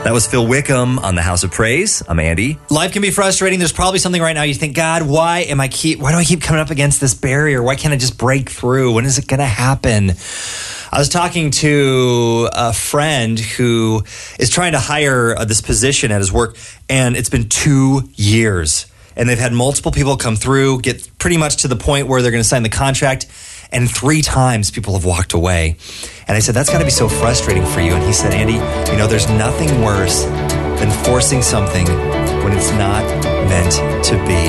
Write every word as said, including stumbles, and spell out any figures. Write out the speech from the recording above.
That was Phil Wickham on the House of Praise. I'm Andy. Life can be frustrating. There's probably something right now you think, God, why am I keep? Why do I keep coming up against this barrier? Why can't I just break through? When is it going to happen? I was talking to a friend who is trying to hire uh, this position at his work, and it's been two years. And they've had multiple people come through, get pretty much to the point where they're going to sign the contract, and three times people have walked away. And I said, that's got to be so frustrating for you. And he said, Andy, you know, there's nothing worse than forcing something when it's not meant to be.